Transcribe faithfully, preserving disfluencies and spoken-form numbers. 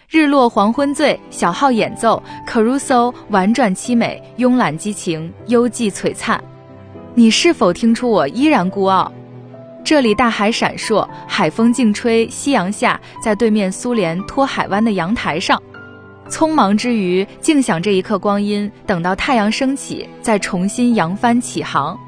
日落黄昏醉，小号演奏 Caruso 婉转凄美，慵懒激情，幽寂璀璨。你是否听出我依然孤傲？这里大海闪烁，海风劲吹，夕阳下，在对面苏联托海湾的阳台上，匆忙之余，静享这一刻光阴，等到太阳升起，再重新扬帆起航。